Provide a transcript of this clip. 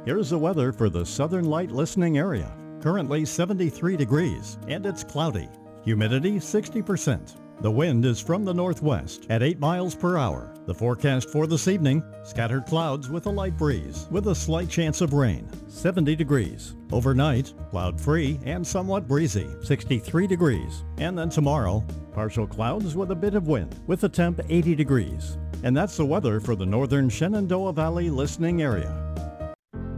Here's the weather for the Southern Light listening area. Currently 73 degrees and it's cloudy. Humidity 60%. The wind is from the northwest at 8 miles per hour. The forecast for this evening, scattered clouds with a light breeze with a slight chance of rain, 70 degrees. Overnight, cloud-free and somewhat breezy, 63 degrees. And then tomorrow, partial clouds with a bit of wind with a temp 80 degrees. And that's the weather for the northern Shenandoah Valley listening area.